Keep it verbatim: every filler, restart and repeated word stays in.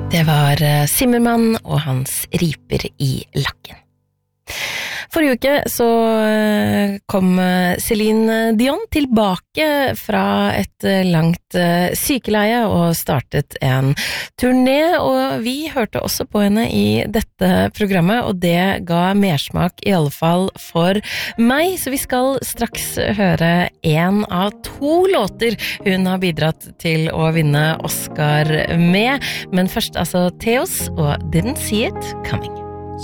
Det var Zimmermann og hans riper i lakken. Forrige uke så kom Céline Dion tilbake fra et langt sykeleie og startet en turné, og vi hørte også på henne i dette programmet, og det ga mersmak i alle fall for meg, så vi skal straks høre en av to låter hun har bidratt til å vinne Oscar med, men først altså Theos og Didn't See It Coming.